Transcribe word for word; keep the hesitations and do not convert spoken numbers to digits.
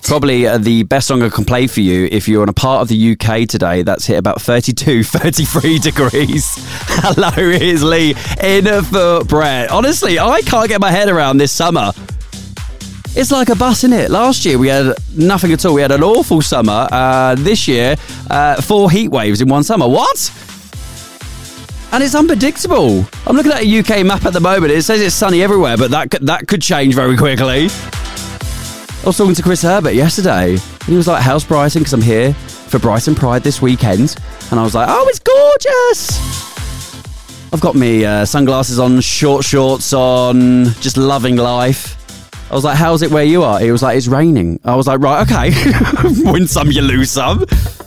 Probably uh, the best song I can play for you if you're on a part of the U K today that's hit about thirty-two, thirty-three degrees. Hello, here's Lee in for Brett. Honestly, I can't get my head around this summer. It's like a bus, isn't it? Last year we had nothing at all. We had an awful summer. Uh, this year, uh, four heat waves in one summer. What? And it's unpredictable. I'm looking at a U K map at the moment. It says it's sunny everywhere, but that could, that could change very quickly. I was talking to Chris Herbert yesterday, and he was like, how's Brighton? Because I'm here for Brighton Pride this weekend. And I was like, oh, it's gorgeous. I've got me uh, sunglasses on, short shorts on, just loving life. I was like, how's it where you are? He was like, it's raining. I was like, right, okay. Win some, you lose some.